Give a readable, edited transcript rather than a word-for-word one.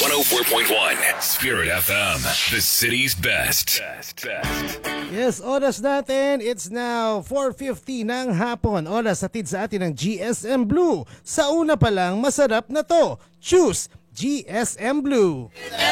104.1 Spirit FM, the city's best. Yes, oras natin, it's now 4:50 ng hapon. Oras hatid sa atin ng GSM Blue. Sa una pa lang, masarap na to. Choose GSM Blue.